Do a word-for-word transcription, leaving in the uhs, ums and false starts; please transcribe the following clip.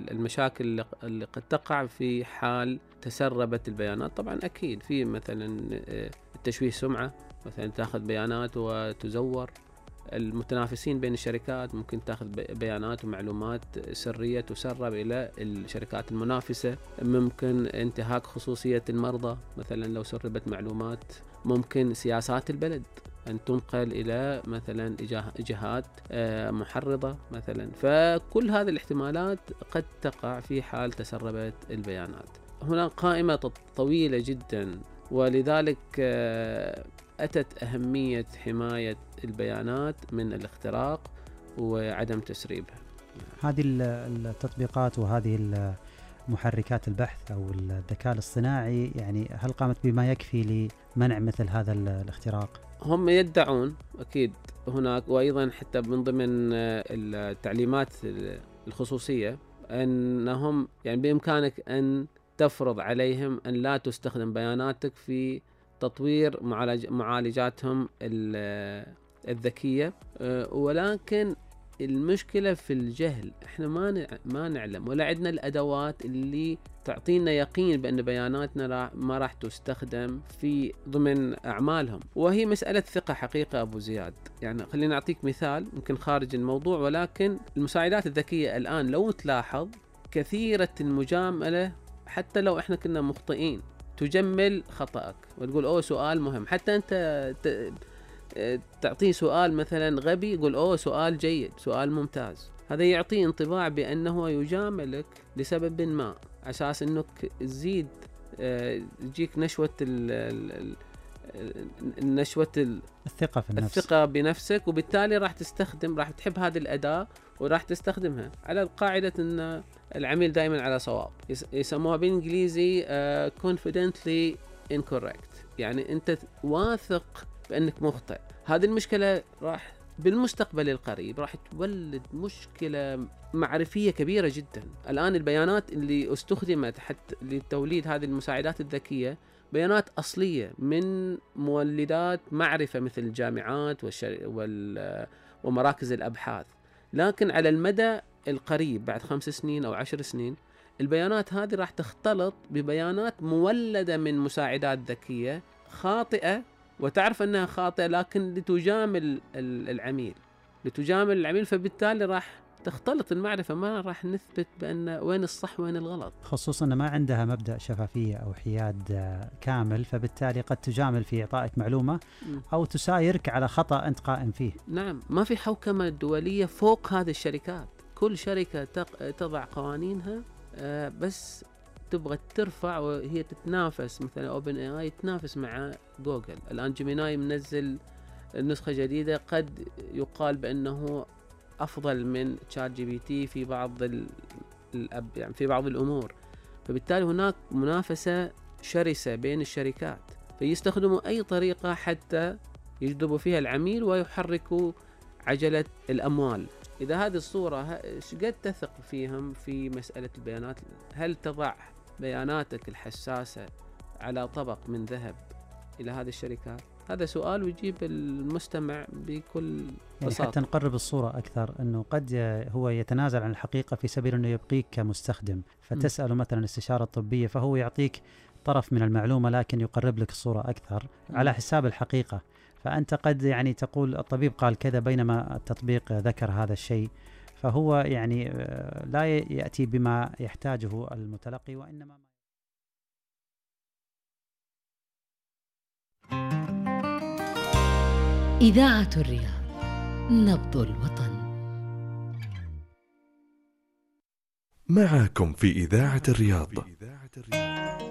المشاكل اللي- اللي قد تقع في حال تسربت البيانات. طبعا أكيد في مثلا آه، التشويه سمعة، مثلا تأخذ بيانات وتزور. المتنافسين بين الشركات ممكن تأخذ بي- بيانات ومعلومات سرية تسرب إلى الشركات المنافسة. ممكن انتهاك خصوصية المرضى، مثلا لو سربت معلومات. ممكن سياسات البلد أن تنقل إلى مثلا إجاه- جهات آه، محرضة مثلا. فكل هذه الاحتمالات قد تقع في حال تسربت البيانات. هناك قائمة ط- طويلة جدا، ولذلك آه، أتت أهمية حماية البيانات من الاختراق وعدم تسريبها. هذه ال- التطبيقات وهذه محركات البحث أو الذكاء الاصطناعي، يعني هل قامت بما يكفي لمنع مثل هذا ال- الاختراق؟ هم يدعون أكيد هناك، وأيضا حتى من ضمن آه، التعليمات الخصوصية أنهم يعني بإمكانك أن تفرض عليهم أن لا تستخدم بياناتك في تطوير معالج معالجاتهم ال- الذكية. أه، ولكن المشكلة في الجهل. احنا ما نع- ما نعلم ولا عندنا الأدوات اللي تعطينا يقين بأن بياناتنا را- ما راح تستخدم في ضمن أعمالهم، وهي مسألة ثقة حقيقة أبو زياد. يعني خلينا أعطيك مثال يمكن خارج الموضوع، ولكن المساعدات الذكية الآن لو تلاحظ كثيرة المجاملة، حتى لو احنا كنا مخطئين تجمل خطأك وتقول أوه سؤال مهم. حتى أنت ت- تعطيه سؤال مثلا غبي يقول أوه سؤال جيد، سؤال ممتاز. هذا يعطي انطباع بأنه يجاملك لسبب ما، أساس أنك تزيد آه، تجيك نشوة ال- ال- ال- نشوة ال- الثقة في النفس. الثقة بنفسك، وبالتالي راح تستخدم راح تحب هذه الأداة وراح تستخدمها على القاعدة أن العميل دائما على صواب. يس- يسموها بالإنجليزي uh, confidently incorrect، يعني أنت واثق بأنك مخطئ. هذه المشكلة راح بالمستقبل القريب راح تولد مشكلة معرفية كبيرة جدا. الآن البيانات اللي استخدمت حتى لتوليد هذه المساعدات الذكية بيانات أصلية من مولدات معرفة مثل الجامعات والشر... وال... ومراكز الأبحاث، لكن على المدى القريب بعد خمس سنين أو عشر سنين البيانات هذه راح تختلط ببيانات مولدة من مساعدات ذكية خاطئة، وتعرف أنها خاطئة لكن لتجامل العميل لتجامل العميل فبالتالي راح تختلط المعرفة، ما راح نثبت بأن وين الصح وين الغلط. خصوصا أن ما عندها مبدأ شفافية أو حياد كامل، فبالتالي قد تجامل في إعطائك معلومة أو تسايرك على خطأ أنت قائم فيه. نعم، ما في حوكمة دولية فوق هذه الشركات. كل شركة تضع قوانينها بس تبغى ترفع وهي تتنافس. مثلا اوبن اي اي تنافس مع جوجل. الآن جيميناي منزل نسخة جديدة قد يقال بأنه أفضل من تشات جي بي تي في بعض الأب يعني في بعض الأمور. فبالتالي هناك منافسة شرسة بين الشركات، فيستخدموا أي طريقة حتى يجذبوا فيها العميل ويحركوا عجلة الأموال. إذا هذه الصورة قد تثق فيهم في مسألة البيانات؟ هل تضع بياناتك الحساسة على طبق من ذهب إلى هذه الشركات؟ هذا سؤال ويجيب المستمع بكل بساطة. يعني حتى نقرب الصورة أكثر، أنه قد هو يتنازل عن الحقيقة في سبيل أنه يبقيك كمستخدم، فتسأله مثلا استشارة طبية فهو يعطيك طرف من المعلومة لكن يقرب لك الصورة أكثر م. على حساب الحقيقة. فأنت قد يعني تقول الطبيب قال كذا بينما التطبيق ذكر هذا الشيء، فهو يعني لا يأتي بما يحتاجه المتلقي وإنما إذاعة الرياض، نبض الوطن. معكم في إذاعة الرياض.